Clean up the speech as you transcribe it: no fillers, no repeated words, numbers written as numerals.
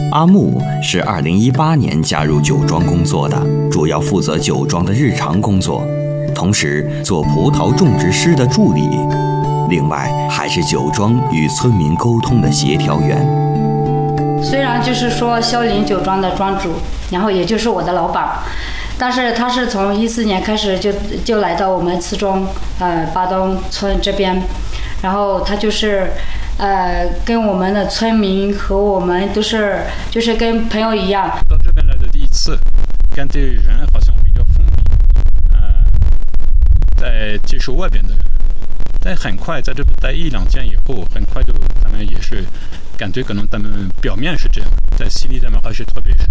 阿木是2018年加入酒庄工作的，主要负责酒庄的日常工作，同时做葡萄种植师的助理，另外还是酒庄与村民沟通的协调员。 虽然就是说萧林酒庄的庄主，然后也就是我的老板，但是他是从14年开始就来到我们慈庄巴东村这边，然后他就是跟我们的村民和我们都是就是跟朋友一样。 到这边来的第一次，感觉人好像比较封闭，在接受外边的人，但很快在这边待1-2天以后，很快就他们也是感觉可能他们表面是这样，在心里他们还是特别是